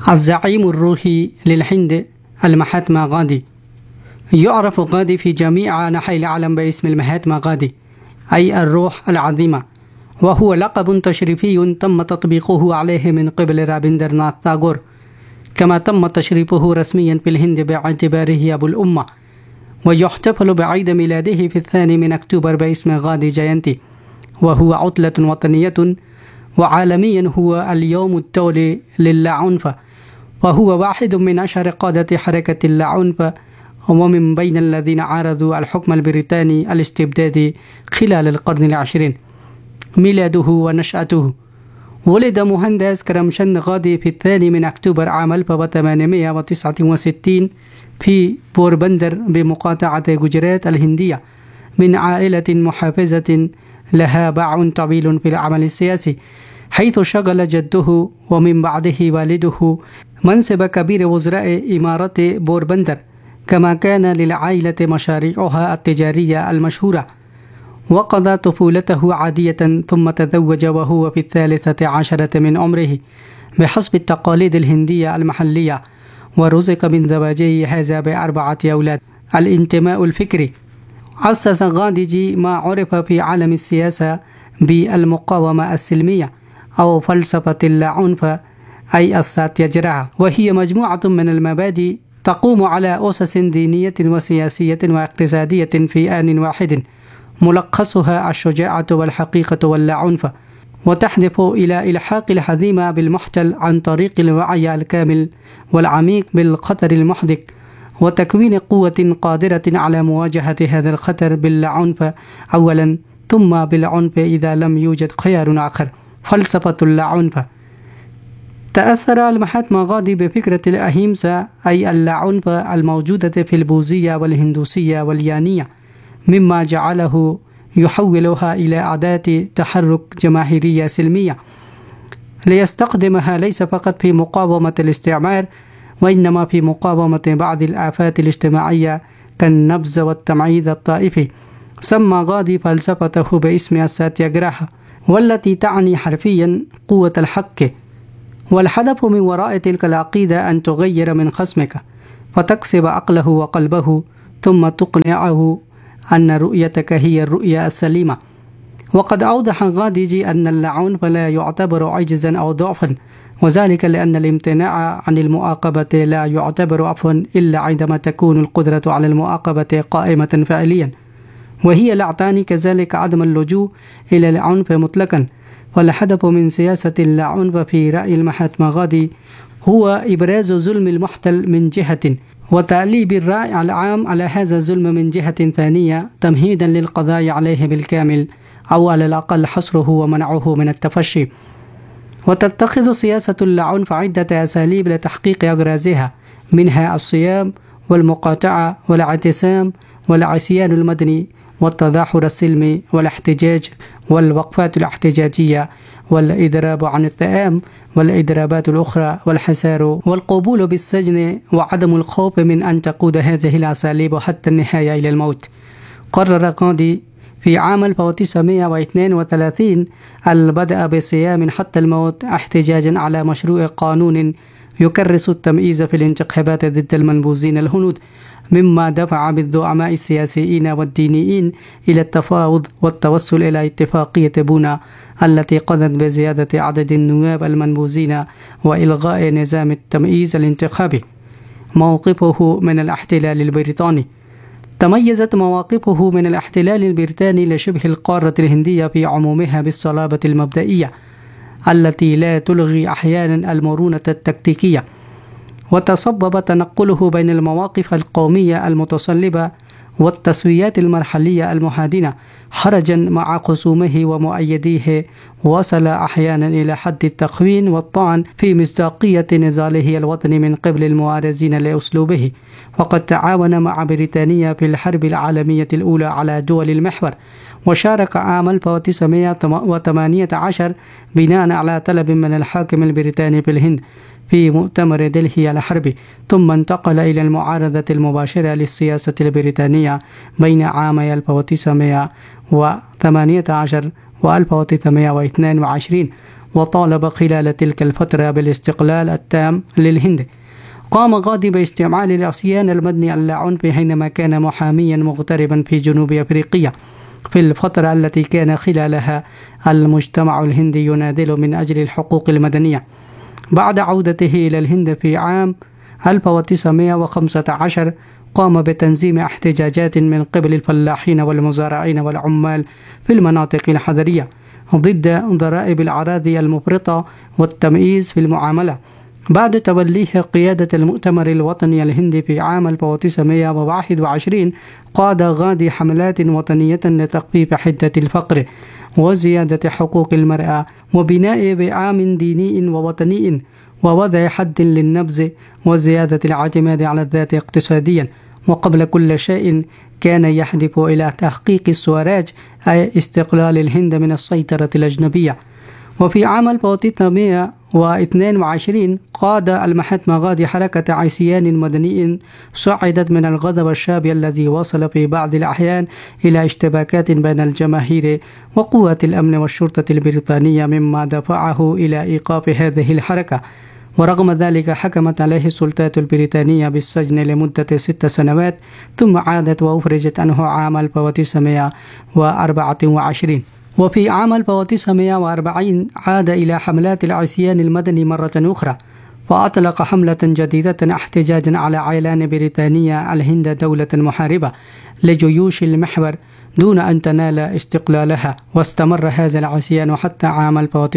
الزعيم الروحي للهند المهاتما غاندي. يعرف غاندي في جميع أنحاء العالم باسم المهاتما غاندي، أي الروح العظيمة، وهو لقب تشريفي تم تطبيقه عليه من قبل رابندرناث تاغور، كما تم تشريفه رسميا في الهند باعتباره أبو الأمة. ويحتفل بعيد ميلاده في 2 أكتوبر باسم غاندي جاينتي، وهو عطلة وطنية وعالميا هو اليوم الدولي للاعنف، وهو واحد من أشهر قادة حركة اللاعنف، ومن بين الذين عارضوا الحكم البريطاني الاستبدادي خلال القرن العشرين. ميلاده ونشأته: ولد مهندس كرمشند غاندي في 2 أكتوبر عام 1869 في بوربندر بمقاطعة جوجرات الهندية، من عائلة محافظة لها باع طويل في العمل السياسي، حيث شغل جده ومن بعده والده منصب كبير وزراء إمارة بوربندر، كما كان للعائلة مشاريعها التجارية المشهورة. وقضى طفولته عادية ثم تزوج وهو في 13 من عمره بحسب التقاليد الهندية المحلية، ورزق من زواجه هذا ب4 أولاد. الانتماء الفكري: أسس غانديجي ما عرف في عالم السياسة بالمقاومة السلمية أو فلسفة اللاعنف، أي الساتياجراها، وهي مجموعة من المبادئ تقوم على أسس دينية وسياسية واقتصادية في آن واحد، ملخصها الشجاعة والحقيقة واللاعنف، وتهدف إلى إلحاق الهزيمة بالمحتل عن طريق الوعي الكامل والعميق بالخطر المحدق، وتكوين قوة قادرة على مواجهة هذا الخطر بالعنف أولا، ثم بالعنف إذا لم يوجد خيار آخر. فلسفة اللاعنف: تأثر المهاتما غاندي بفكرة الأهيمسا، أي اللاعنف الموجودة في البوذية والهندوسية واليانية، مما جعله يحولها إلى أداة تحرك جماهيرية سلمية ليستخدمها ليس فقط في مقاومة الاستعمار، وإنما في مقاومة بعض الآفات الاجتماعية كالنبذ والتمييز الطائفي. سمى غاندي فلسفته باسم الساتياغراها، والتي تعني حرفيا قوة الحق، والهدف من وراء تلك العقيدة أن تغير من خصمك فتكسب عقله وقلبه، ثم تقنعه أن رؤيتك هي الرؤية السليمة. وقد أوضح غانديجي أن اللاعنف لا يعتبر عجزا أو ضعفا، وذلك لأن الامتناع عن المعاقبة لا يعتبر عفوا إلا عندما تكون القدرة على المعاقبة قائمة فعليا، وهي لا تعني كذلك عدم اللجوء إلى العنف مطلقا. والهدف من سياسة اللاعنف في رأي المهاتما غاندي هو إبراز ظلم المحتل من جهة، وتأليب الرأي العام على هذا الظلم من جهة ثانية، تمهيدا للقضاء عليه بالكامل أو على الأقل حصره ومنعه من التفشي. وتتخذ سياسة اللاعنف عدة أساليب لتحقيق أغراضها، منها الصيام والمقاطعة والاعتصام والعصيان المدني والتظاهر السلمي والاحتجاج والوقفات الاحتجاجية والإضراب عن الطعام والإضرابات الأخرى والحصار والقبول بالسجن وعدم الخوف من أن تقود هذه الأساليب حتى النهاية إلى الموت. قرر غاندي في عام 1932 البدء بصيام حتى الموت، احتجاجا على مشروع قانون يكرس التمييز في الانتخابات ضد المنبوذين الهنود، مما دفع بالزعماء السياسيين والدينيين إلى التفاوض والتوصل إلى اتفاقية بونا التي قضت بزيادة عدد النواب المنبوذين وإلغاء نظام التمييز الانتخابي. موقفه من الاحتلال البريطاني: تميزت مواقفه من الاحتلال البريطاني لشبه القارة الهندية في عمومها بالصلابة المبدئية التي لا تلغي أحيانا المرونة التكتيكية، وتسبب تنقله بين المواقف القومية المتصلبة والتسويات المرحلية المهادنة حرجا مع خصومه ومؤيديه، وصل أحيانا إلى حد التخوين والطعن في مصداقية نضاله الوطني من قبل المعارضين لأسلوبه. وقد تعاون مع بريطانيا في الحرب العالمية الأولى على دول المحور، وشارك عام 1918 بناء على طلب من الحاكم البريطاني في الهند في مؤتمر دلهي الحربي، ثم انتقل إلى المعارضة المباشرة للسياسة البريطانية بين عامي 1918 و 1922، وطالب خلال تلك الفترة بالاستقلال التام للهند. قام غادي باستعمال العصيان المدني اللاعنف حينما كان محاميا مغتربا في جنوب أفريقيا في الفترة التي كان خلالها المجتمع الهندي يناضل من أجل الحقوق المدنية. بعد عودته إلى الهند في عام 1915 قام بتنظيم احتجاجات من قبل الفلاحين والمزارعين والعمال في المناطق الحضرية ضد ضرائب الأراضي المفرطة والتمييز في المعاملة. بعد توليه قيادة المؤتمر الوطني الهندي في عام 1921 قاد غادي حملات وطنية لتخفيف حدة الفقر وزيادة حقوق المرأة وبناء بيئة ديني ووطني ووضع حد للنبذ وزيادة الاعتماد على الذات اقتصاديا. وقبل كل شيء كان يهدف إلى تحقيق السوراج أي استقلال الهند من السيطرة الأجنبية. وفي عام 1922 قاد المهاتما غاندي حركة عصيان مدني صعدت من الغضب الشعبي الذي وصل في بعض الأحيان إلى اشتباكات بين الجماهير وقوات الأمن والشرطة البريطانية، مما دفعه إلى إيقاف هذه الحركة. ورغم ذلك حكمت عليه السلطات البريطانية بالسجن لمدة 6 سنوات، ثم عادت وأفرجت عنه عام 1924. وفي عام 1940 عاد إلى حملات العصيان المدني مرة أخرى، فأطلق حملة جديدة احتجاجا على إعلان بريطانيا الهند دولة محاربة لجيوش المحور دون أن تنال استقلالها. واستمر هذا العصيان حتى عام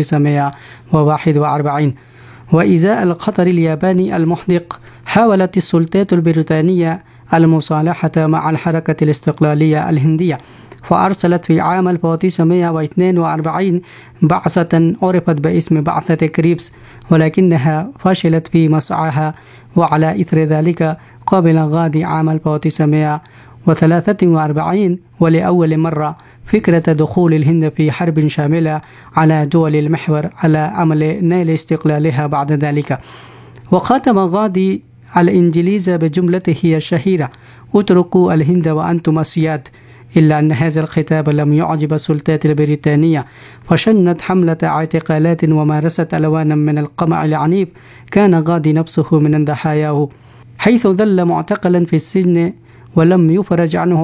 1941. وإزاء الخطر الياباني المحدق حاولت السلطات البريطانية المصالحة مع الحركة الاستقلالية الهندية، فأرسلت في عام 1942 بعثة عرفت باسم بعثة كريبس، ولكنها فشلت في مسعاها. وعلى إثر ذلك قبل غاندي عام 1943 ولأول مرة فكرة دخول الهند في حرب شاملة على دول المحور على أمل نيل استقلالها بعد ذلك. وخاتم غاندي الإنجليز بجملته الشهيرة: اتركوا الهند وأنتم أسياد. إلا أن هذا الخطاب لم يعجب السلطات البريطانية، فشنت حملة اعتقالات ومارست ألوانا من القمع العنيف. كان غاندي نفسه من ضحاياه، حيث ظل معتقلا في السجن ولم يفرج عنه